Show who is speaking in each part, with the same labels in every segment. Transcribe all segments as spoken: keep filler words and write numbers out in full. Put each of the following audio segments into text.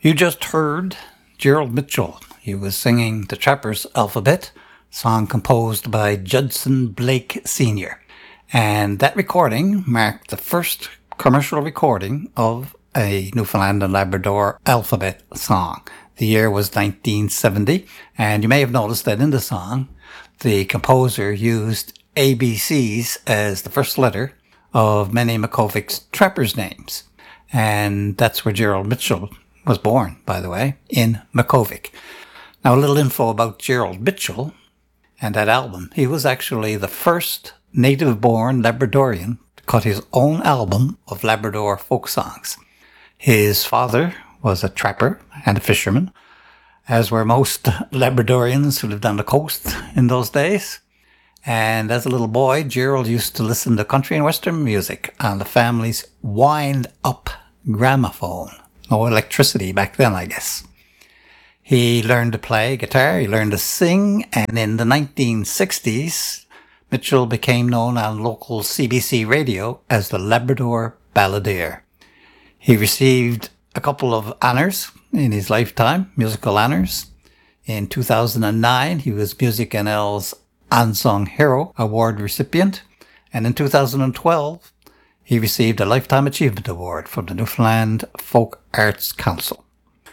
Speaker 1: You just heard Gerald Mitchell. He was singing The Trapper's Alphabet, song composed by Judson Blake Senior And that recording marked the first commercial recording of a Newfoundland and Labrador alphabet song. The year was nineteen seventy, and you may have noticed that in the song, the composer used A B Cs as the first letter of many Makоvik's trappers' names. And that's where Gerald Mitchell was born, by the way, in Makовik. Now, a little info about Gerald Mitchell and that album. He was actually the first native-born Labradorian to cut his own album of Labrador folk songs. His father was a trapper and a fisherman, as were most Labradorians who lived on the coast in those days. And as a little boy, Gerald used to listen to country and western music on the family's wind-up gramophone. No electricity back then, I guess. He learned to play guitar, he learned to sing, and in the nineteen sixties, Mitchell became known on local C B C radio as the Labrador Balladeer. He received a couple of honours in his lifetime, musical honours. In two thousand nine, he was Music N L's Unsung Hero Award recipient, and in two thousand twelve, he received a Lifetime Achievement Award from the Newfoundland Folk Arts Council.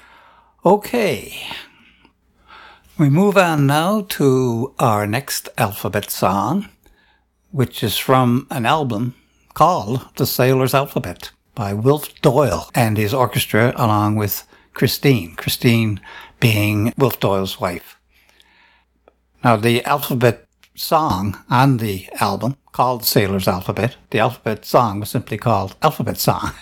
Speaker 1: Okay, we move on now to our next alphabet song, which is from an album called The Sailor's Alphabet by Wilf Doyle and his orchestra, along with Christine, Christine being Wilf Doyle's wife. Now, the alphabet song on the album, called Sailor's Alphabet, the alphabet song was simply called Alphabet Song.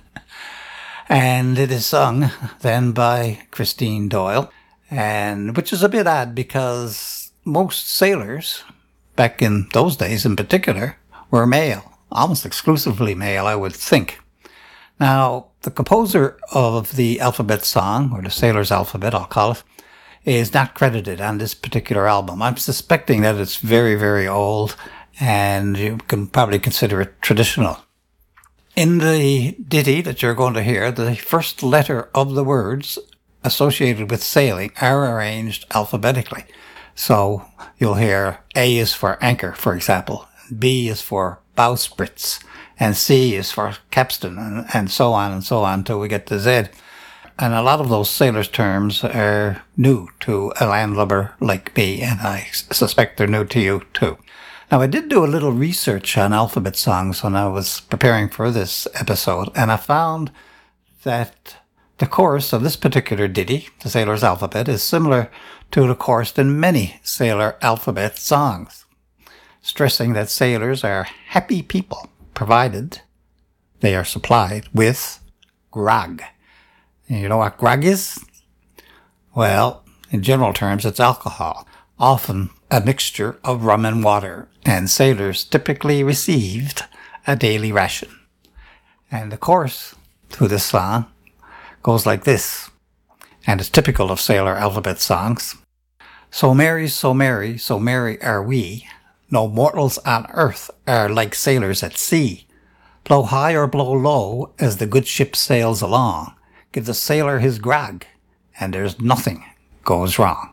Speaker 1: And it is sung then by Christine Doyle, and which is a bit odd because most sailors, back in those days in particular, were male, almost exclusively male, I would think. Now, the composer of the alphabet song, or the Sailor's Alphabet, I'll call it, is not credited on this particular album. I'm suspecting that it's very, very old, and you can probably consider it traditional. In the ditty that you're going to hear, the first letter of the words associated with sailing are arranged alphabetically. So you'll hear A is for anchor, for example, B is for bowsprit, and C is for capstan, and, and so on and so on until we get to Z. And a lot of those sailors' terms are new to a landlubber like me, and I suspect they're new to you too. Now, I did do a little research on alphabet songs when I was preparing for this episode, and I found that the chorus of this particular ditty, The Sailor's Alphabet, is similar to the chorus in many sailor alphabet songs, stressing that sailors are happy people, provided they are supplied with grog. You know what grog is? Well, in general terms, it's alcohol, often a mixture of rum and water, and sailors typically received a daily ration. And the chorus to this song goes like this, and it's typical of sailor alphabet songs. So merry, so merry, so merry are we, no mortals on earth are like sailors at sea. Blow high or blow low as the good ship sails along, give the sailor his grog, and there's nothing goes wrong.